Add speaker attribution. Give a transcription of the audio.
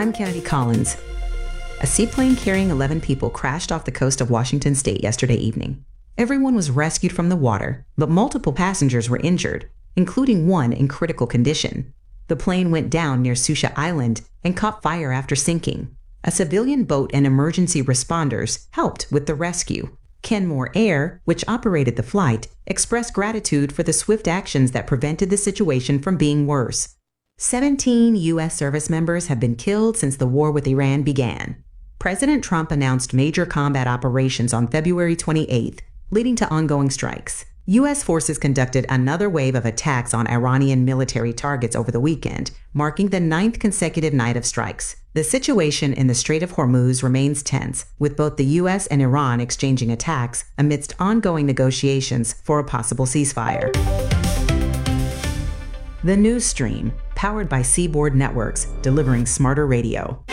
Speaker 1: I'm Kennedy Collins. A seaplane carrying 11 people crashed off the coast of Washington state yesterday evening. Everyone was rescued from the water, but multiple passengers were injured, including one in critical condition. The plane went down near Susha Island and caught fire after sinking. A civilian boat and emergency responders helped with the rescue. Kenmore Air, which operated the flight, expressed gratitude for the swift actions that prevented the situation from being worse. 17 U.S. service members have been killed since the war with Iran began. President Trump announced major combat operations on February 28th, leading to ongoing strikes. U.S. forces conducted another wave of attacks on Iranian military targets over the weekend, marking the 9th consecutive night of strikes. The situation in the Strait of Hormuz remains tense, with both the U.S. and Iran exchanging attacks amidst ongoing negotiations for a possible ceasefire. The News Stream, powered by Seaboard Networks, delivering smarter radio.